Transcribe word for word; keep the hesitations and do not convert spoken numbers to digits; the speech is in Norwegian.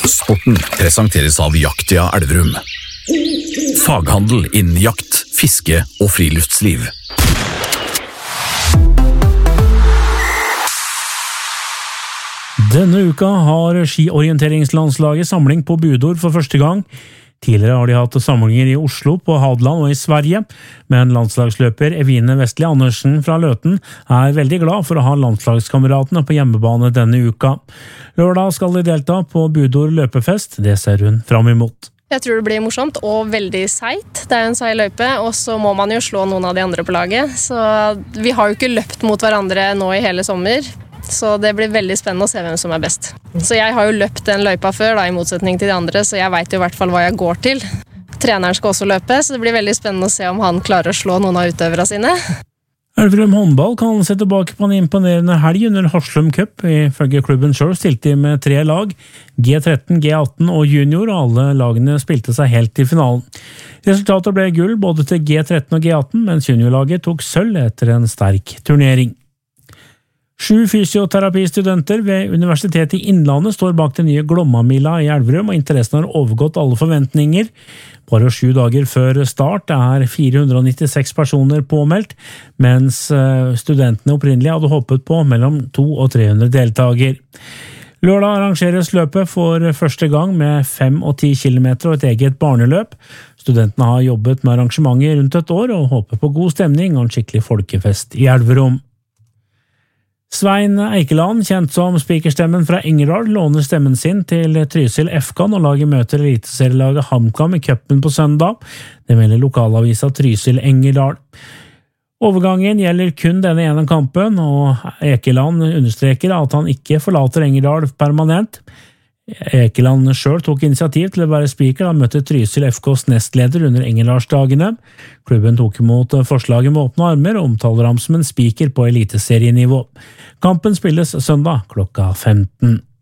Sporten presenteres av Jaktia Elverum. Faghandel innen jakt, fiske og friluftsliv. Denne uka har skiorienteringslandslaget samling på Budor for første gang. Tidligere har de hatt samlinger i Oslo, på Hadeland og i Sverige, men landslagsløper Evine Vestli Andersen fra Løten er veldig glad for å ha landslagskameratene på hjemmebane denne uka. Lørdag skal de delta på Budor løpefest, det ser hun fram imot. Jeg tror det blir morsomt og veldig seit. Det er en seig løype, og så må man jo slå noen av de andre på laget. Så vi har jo ikke løpt mot hverandre nå i hele sommer. Så det blir veldig spennende å se hvem som er best. Så jeg har jo løpt den løypa før, da, i motsetning til de andre, så jeg vet jo i hvert fall hva jeg går til. Treneren skal også løpe, så det blir veldig spennende å se om han klarer å slå noen av utøvere sine. Elverum håndball kan se tilbake på en imponerende helg under Haslum Cup. Ifølge klubben selv stilte de med tre lag, G tretten, G atten og junior, og alle lagene spilte seg helt til finalen. Resultatet ble gull både til G tretten og G atten, mens juniorlaget tok sølv etter en sterk turnering. Sju fysioterapistudenter ved Universitetet i Innlandet står bak den nye Glomma-mila i Elverum, og interessen har overgått alle forventninger. Bare sju dager før start er fire hundre nittiseks personer påmeldt, mens studentene opprinnelig hadde håpet på mellom to og tre hundre deltager. Lørdag arrangeres løpet for første gang med fem og ti kilometer og et eget barneløp. Studentene har jobbet med arrangementet rundt et år og håper på god stemning og en skikkelig folkefest i Elverum. Svein Eikeland, kjent som spikerstemmen fra Engerdal, låner stemmen sin til Trysil F K når laget møter eliteserielaget HamKam i cupen på søndag. Det melder lokalavisa Trysil Engerdal. Overgangen gjelder kun denne ene kampen, og Eikeland understreker at han ikke forlater Engerdal permanent. Eikeland selv tok initiativ til å være spiker da han møtte Trysil F Ks nestleder under Engerdalsdagene. Klubben tok imot forslaget med åpne armer og omtaler ham som en spiker på eliteserienivå. Kampen spilles søndag klokka femten.